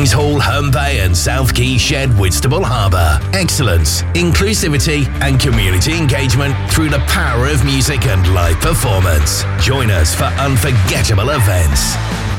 Kings Hall, Herne Bay and South Quay Shed, Whitstable Harbour. Excellence, inclusivity and community engagement through the power of music and live performance. Join us for unforgettable events.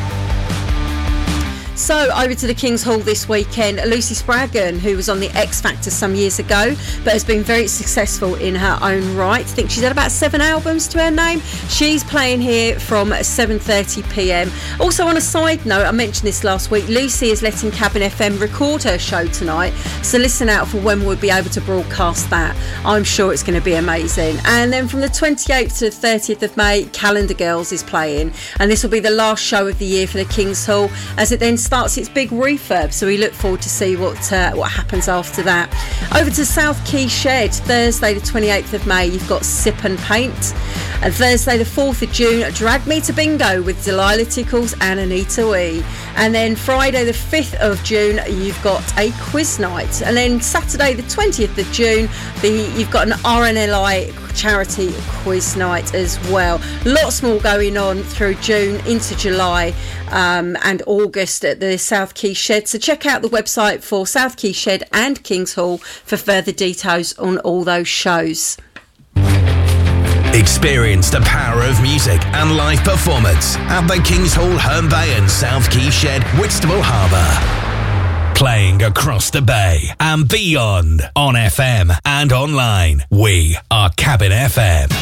So, over to the Kings Hall this weekend. Lucy Spraggan, who was on the X Factor some years ago, but has been very successful in her own right. I think she's had about 7 albums to her name. She's playing here from 7:30pm. Also, on a side note, I mentioned this last week, Lucy is letting Cabin FM record her show tonight. So listen out for when we'll be able to broadcast that. I'm sure it's going to be amazing. And then from the 28th to the 30th of May, Calendar Girls is playing. And this will be the last show of the year for the Kings Hall, as it then starts its big refurb, so we look forward to see what happens after that. Over to South Quay Shed, Thursday the 28th of May, you've got Sip and Paint. And Thursday the 4th of June, Drag Me to Bingo with Delilah Tickles and Anita Wee. And then Friday the 5th of June, you've got a quiz night. And then Saturday the 20th of June, you've got an RNLI charity quiz night as well. Lots more going on through June into July and August at the South Quay Shed. So check out the website for South Quay Shed and Kings Hall for further details on all those shows. Experience the power of music and live performance at the Kings Hall, Herne Bay and South Quay Shed, Whitstable Harbour. Playing across the bay and beyond on FM and online. We are Cabin FM.